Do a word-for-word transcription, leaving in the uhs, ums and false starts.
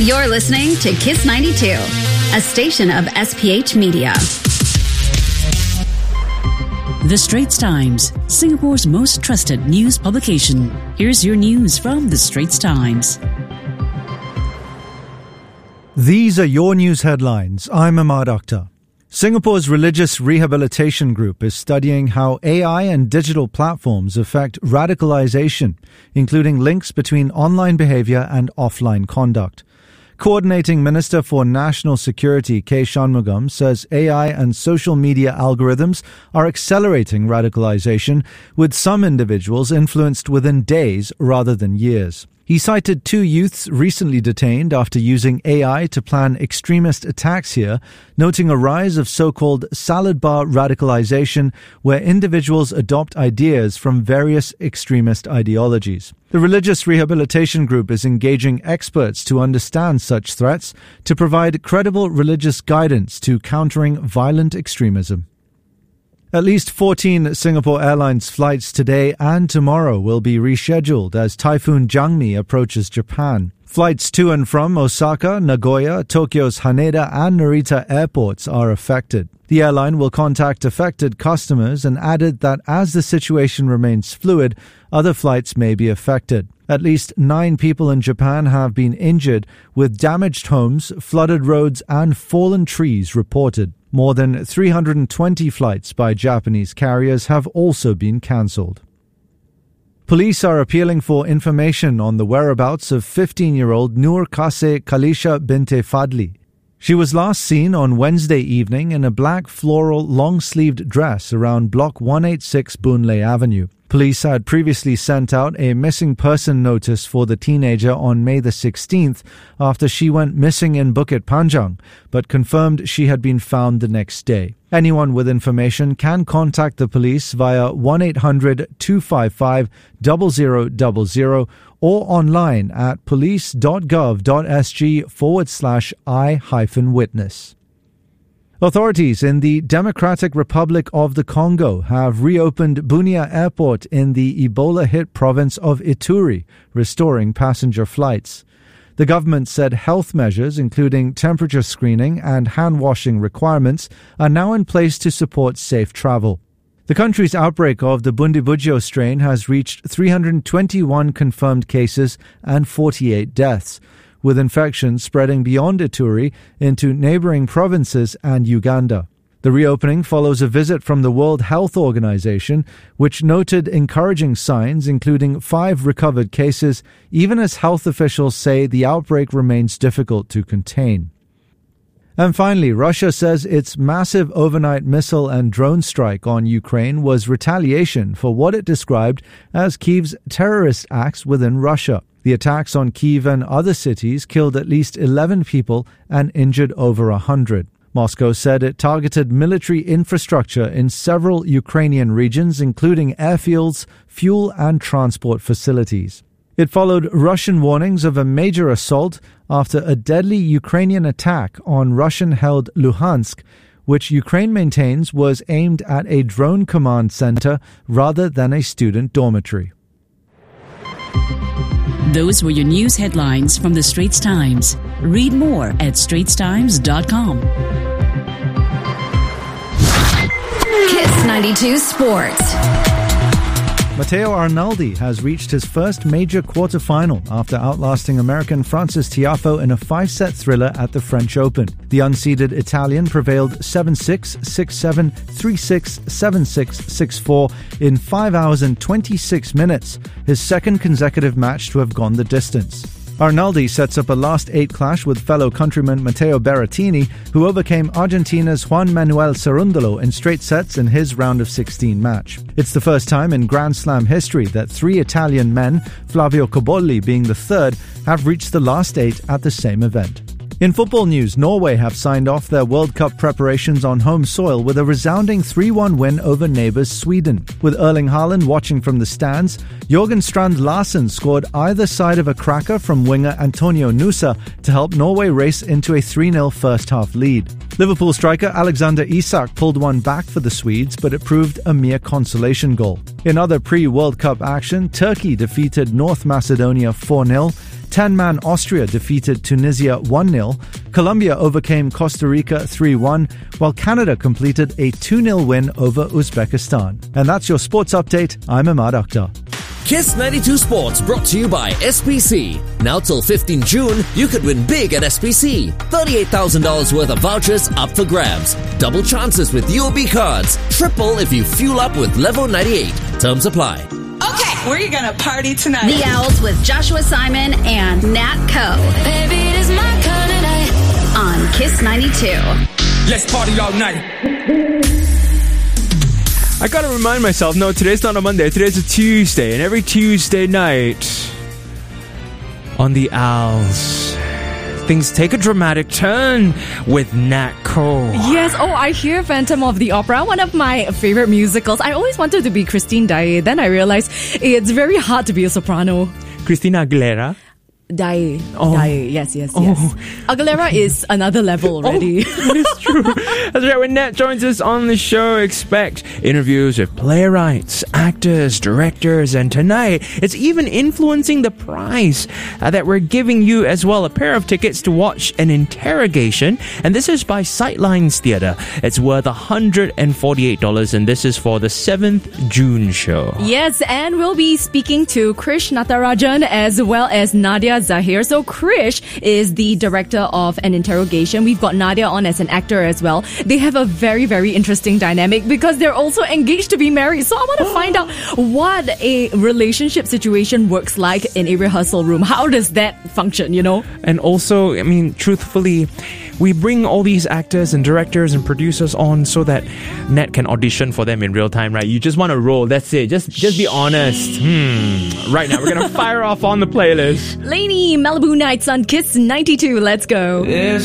You're listening to Kiss ninety-two, a station of S P H Media. The Straits Times, Singapore's most trusted news publication. Here's your news from The Straits Times. These are your news headlines. I'm Ahmad Akhtar. Singapore's Religious Rehabilitation Group is studying how A I and digital platforms affect radicalization, including links between online behavior and offline conduct. Coordinating Minister for National Security K. Shanmugam says A I and social media algorithms are accelerating radicalization, with some individuals influenced within days rather than years. He cited two youths recently detained after using A I to plan extremist attacks here, noting a rise of so-called salad bar radicalization, where individuals adopt ideas from various extremist ideologies. The Religious Rehabilitation Group is engaging experts to understand such threats to provide credible religious guidance to countering violent extremism. At least fourteen Singapore Airlines flights today and tomorrow will be rescheduled as Typhoon Jangmi approaches Japan. Flights to and from Osaka, Nagoya, Tokyo's Haneda and Narita airports are affected. The airline will contact affected customers and added that as the situation remains fluid, other flights may be affected. At least nine people in Japan have been injured, with damaged homes, flooded roads and fallen trees reported. More than three hundred twenty flights by Japanese carriers have also been cancelled. Police are appealing for information on the whereabouts of fifteen-year-old Noor Kaseh Kalisha Binte Fadli. She was last seen on Wednesday evening in a black floral long-sleeved dress around Block one eighty-six Boon Lay Avenue. Police had previously sent out a missing person notice for the teenager on May the sixteenth after she went missing in Bukit Panjang, but confirmed she had been found the next day. Anyone with information can contact the police via one eight hundred two five five zero zero zero zero or online at police.gov.sg forward slash I hyphen witness. Authorities in the Democratic Republic of the Congo have reopened Bunia Airport in the Ebola-hit province of Ituri, restoring passenger flights. The government said health measures, including temperature screening and hand-washing requirements, are now in place to support safe travel. The country's outbreak of the Bundibugyo strain has reached three hundred twenty-one confirmed cases and forty-eight deaths, with infections spreading beyond Ituri into neighboring provinces and Uganda. The reopening follows a visit from the World Health Organization, which noted encouraging signs, including five recovered cases, even as health officials say the outbreak remains difficult to contain. And finally, Russia says its massive overnight missile and drone strike on Ukraine was retaliation for what it described as Kyiv's terrorist acts within Russia. The attacks on Kyiv and other cities killed at least eleven people and injured over one hundred. Moscow said it targeted military infrastructure in several Ukrainian regions, including airfields, fuel and transport facilities. It followed Russian warnings of a major assault after a deadly Ukrainian attack on Russian-held Luhansk, which Ukraine maintains was aimed at a drone command center rather than a student dormitory. Those were your news headlines from The Straits Times. Read more at straits times dot com. Kiss ninety-two Sports. Matteo Arnaldi has reached his first major quarter-final after outlasting American Frances Tiafoe in a five-set thriller at the French Open. The unseeded Italian prevailed seven six, six seven, three six, seven six, six four in five hours and twenty-six minutes, his second consecutive match to have gone the distance. Arnaldi sets up a last eight clash with fellow countryman Matteo Berrettini, who overcame Argentina's Juan Manuel Cerundolo in straight sets in his round of sixteen match. It's the first time in Grand Slam history that three Italian men, Flavio Cobolli being the third, have reached the last eight at the same event. In football news, Norway have signed off their World Cup preparations on home soil with a resounding three one win over neighbours Sweden. With Erling Haaland watching from the stands, Jørgen Strand Larsen scored either side of a cracker from winger Antonio Nusa to help Norway race into a three nil first-half lead. Liverpool striker Alexander Isak pulled one back for the Swedes, but it proved a mere consolation goal. In other pre-World Cup action, Turkey defeated North Macedonia four nil. ten-man Austria defeated Tunisia one nil. Colombia overcame Costa Rica three one, while Canada completed a two nil win over Uzbekistan. And that's your sports update. I'm Ahmad Akhtar. Kiss ninety-two Sports brought to you by S P C. Now till fifteenth June, you could win big at S P C. thirty-eight thousand dollars worth of vouchers up for grabs. Double chances with U O B cards. Triple if you fuel up with Level ninety-eight. Terms apply. Okay, where are you going to party tonight? The Owls with Joshua Simon and Nat Coe. Baby, it is my kind of night. On Kiss ninety-two. Let's party all night. I gotta remind myself, no, today's not a Monday, today's a Tuesday, and every Tuesday night on the Owls, things take a dramatic turn with Nat Coe. Yes, oh, I hear Phantom of the Opera, one of my favorite musicals. I always wanted to be Christine Daae, then I realized it's very hard to be a soprano. Christina Aguilera. Daae. Oh. Daae, yes, yes, yes. Oh. Aguilera is another level already. Oh, it's true. That's right. When Nat joins us on the show, expect interviews with playwrights, actors, directors, and tonight, it's even influencing the prize uh, that we're giving you as well. A pair of tickets to watch an interrogation, and this is by Sightlines Theatre. It's worth one hundred forty-eight dollars, and this is for the seventh June show. Yes, and we'll be speaking to Krish Natarajan as well as Nadia Zahir. So Krish is the director of An Interrogation. We've got Nadia on as an actor as well. They have a very, very interesting dynamic because they're also engaged to be married. So I want to find out what a relationship situation works like in a rehearsal room. How does that function, you know? And also, I mean, truthfully, we bring all these actors and directors and producers on so that Nat can audition for them in real time, right? You just want to roll. That's it. Just just be honest. Hmm. Right now, we're going to fire off on the playlist. Lainey, Malibu Nights on Kiss ninety-two. Let's go.